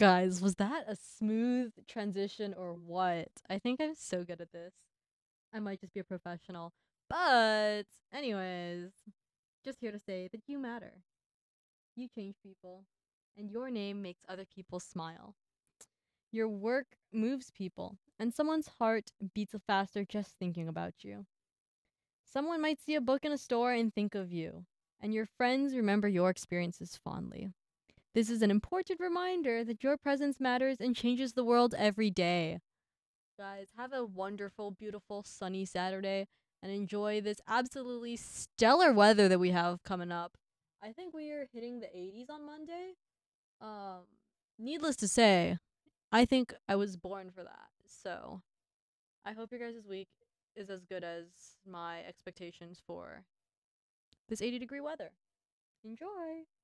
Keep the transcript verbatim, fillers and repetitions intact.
Guys, was that a smooth transition or what? I think I'm so good at this. I might just be a professional. But, anyways, just here to say that you matter. You change people, and your name makes other people smile. Your work moves people, and someone's heart beats faster just thinking about you. Someone might see a book in a store and think of you, and your friends remember your experiences fondly. This is an important reminder that your presence matters and changes the world every day. Guys, have a wonderful, beautiful, sunny Saturday and enjoy this absolutely stellar weather that we have coming up. I think we are hitting the eighties on Monday. Um, Needless to say, I think I was born for that. So, I hope your guys' week is as good as my expectations for this eighty degree weather. Enjoy!